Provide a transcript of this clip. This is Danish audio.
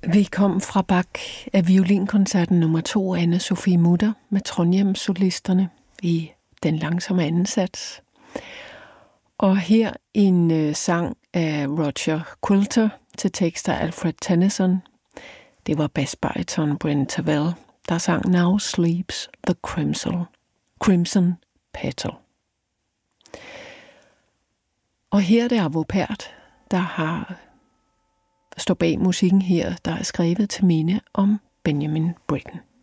Vi kom fra Bach af violinkoncerten nummer 2 af Anne-Sophie Mutter med Trondheim-solisterne i den langsomme anden sats. Og her en sang af Roger Quilter til tekster af Alfred Tennyson. Det var basbariton Bryn Tervel, der sang Now Sleeps the Crimson Petal. Og her er det Arvo Pärt, der står bag musikken her, der er skrevet til minde om Benjamin Britten.